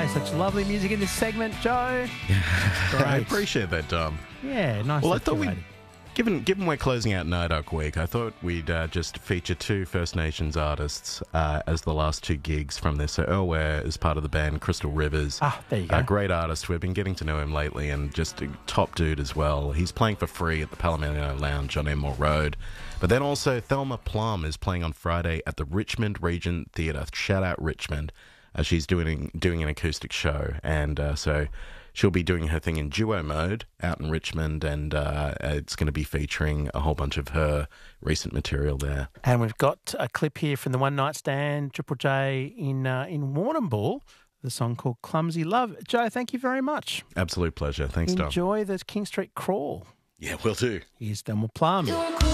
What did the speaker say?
play such lovely music in this segment, Joe. Great. I appreciate that, Dom. Yeah, nice. Well, I thought given we're closing out NAIDOC week, I thought we'd just feature two First Nations artists as the last two gigs from this. So Earl Ware is part of the band Crystal Rivers. There you go. A great artist. We've been getting to know him lately, and just a top dude as well. He's playing for free at the Palomino Lounge on Enmore Road. But then also Thelma Plum is playing on Friday at the Richmond Regent Theatre. Shout out Richmond. She's doing an acoustic show, and so she'll be doing her thing in duo mode out in Richmond, and it's going to be featuring a whole bunch of her recent material there. And we've got a clip here from the One Night Stand, Triple J in Warrnambool, the song called Clumsy Love. Joe, thank you very much. Absolute pleasure. Thanks, Tom. Enjoy the King Street Crawl. Yeah, will do. Here's Thelma Plum.